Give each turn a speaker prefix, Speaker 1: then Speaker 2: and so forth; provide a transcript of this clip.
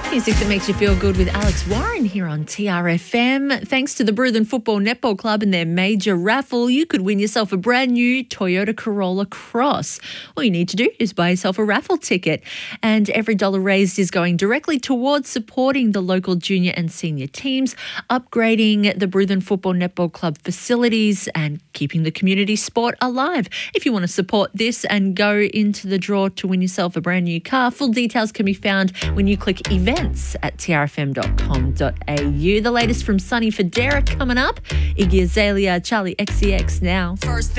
Speaker 1: Music that makes you feel good with Alex Warren here on TRFM. Thanks to the Bruthen Football Netball Club and their major raffle, you could win yourself a brand new Toyota Corolla Cross. All you need to do is buy yourself a raffle ticket, and every dollar raised is going directly towards supporting the local junior and senior teams, upgrading the Bruthen Football Netball Club facilities and keeping the community sport alive. If you want to support this and go into the draw to win yourself a brand new car, full details can be found when you click events at trfm.com.au. The latest from Sunny for Derek coming up. Iggy Azalea, Charlie XCX now.
Speaker 2: First